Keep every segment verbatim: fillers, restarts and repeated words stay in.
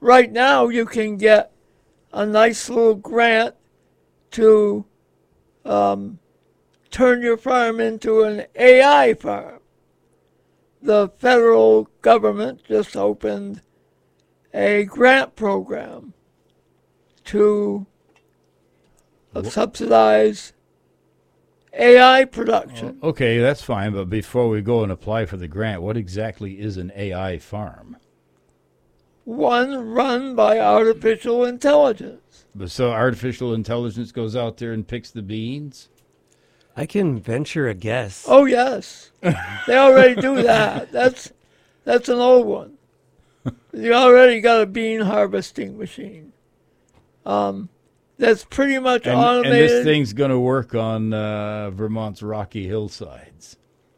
right now you can get a nice little grant to um, turn your farm into an A I farm. The federal government just opened a grant program to uh, subsidize A I production. Oh, okay, that's fine, but before we go and apply for the grant, what exactly is an A I farm? One run by artificial intelligence. But so artificial intelligence goes out there and picks the beans? I can venture a guess. Oh, yes. They already do that. That's that's an old one. You already got a bean harvesting machine. Um, that's pretty much and, automated. And this thing's going to work on uh, Vermont's rocky hillsides.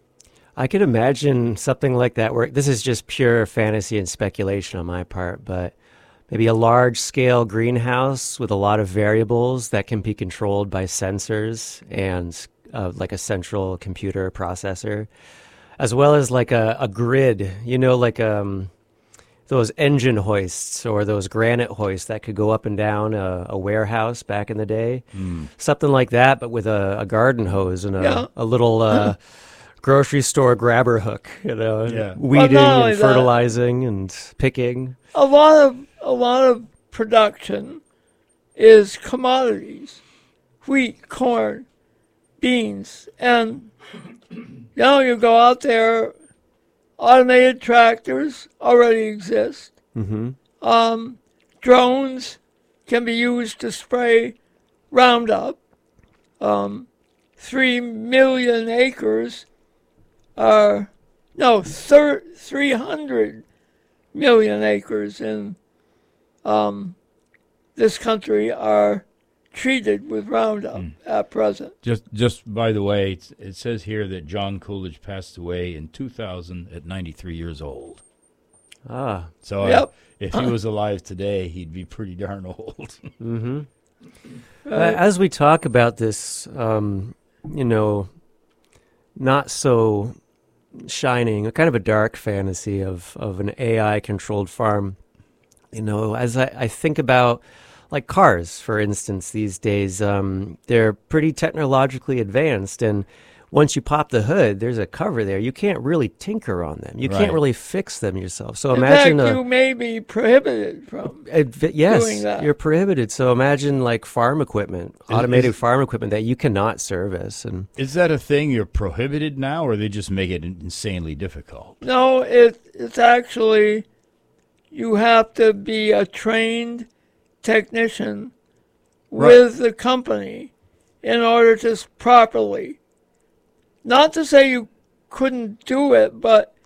I could imagine something like that where this is just pure fantasy and speculation on my part, but maybe a large-scale greenhouse with a lot of variables that can be controlled by sensors and uh, like a central computer processor, as well as like a, a grid, you know, like um, those engine hoists or those granite hoists that could go up and down a, a warehouse back in the day. Mm. Something like that, but with a, a garden hose and a, yeah. a little... Uh, grocery store grabber hook, you know, yeah. weeding well, and fertilizing that, and picking. A lot of a lot of production is commodities, wheat, corn, beans, and you know you go out there. Automated tractors already exist. Mm-hmm. Um, drones can be used to spray Roundup. Um, three million acres. Uh, no, thir- three hundred million acres in um, this country are treated with Roundup mm. at present. Just just by the way, it's, it says here that John Coolidge passed away in two thousand at ninety-three years old. Ah. So yep. uh, if he was alive today, he'd be pretty darn old. mm-hmm. Uh, as we talk about this, um, you know, not so... shining, a kind of a dark fantasy of, of an A I-controlled farm. You know, as I, I think about, like, cars, for instance, these days, um, they're pretty technologically advanced, and once you pop the hood, there's a cover there. You can't really tinker on them. You right. can't really fix them yourself. So In imagine fact, a, you may be prohibited from uh, yes, doing that. You're prohibited. So imagine like farm equipment, is, automated is, farm equipment that you cannot service. And is that a thing you're prohibited now, or they just make it insanely difficult? No, it it's actually you have to be a trained technician right. with the company in order to properly. Not to say you couldn't do it, but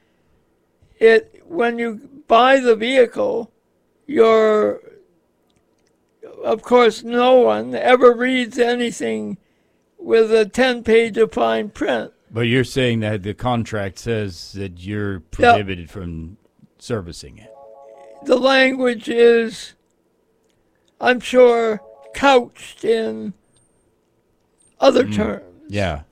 it when you buy the vehicle, you're, of course, no one ever reads anything with a ten-page of fine print. But you're saying that the contract says that you're prohibited yep. from servicing it. The language is, I'm sure, couched in other mm. terms. Yeah.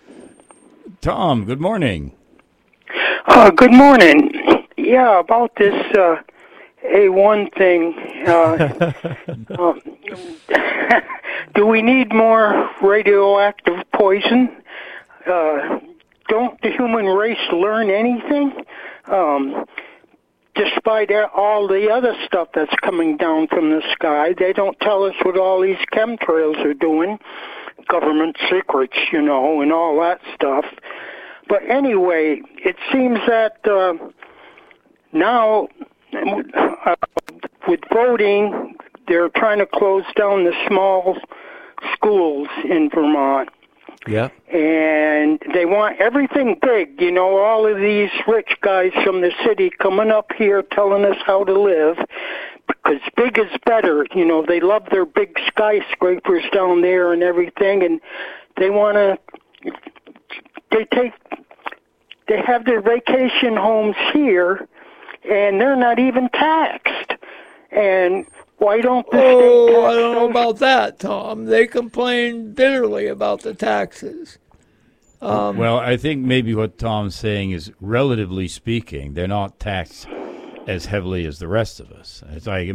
Tom, good morning. Uh, good morning. Yeah, about this uh, A one thing. Uh, um, do we need more radioactive poison? Uh, don't the human race learn anything? Um, despite all the other stuff that's coming down from the sky, they don't tell us what all these chemtrails are doing. Government secrets, you know, and all that stuff. But anyway, it seems that uh, now, uh, with voting, they're trying to close down the small schools in Vermont. Yeah. And they want everything big, you know, all of these rich guys from the city coming up here telling us how to live. Because big is better, you know, they love their big skyscrapers down there and everything, and they want to, they take, they have their vacation homes here, and they're not even taxed. And why don't the oh, state tax I don't know those? about that, Tom. They complain bitterly about the taxes. Um, well, I think maybe what Tom's saying is, relatively speaking, they're not taxed as heavily as the rest of us. It's like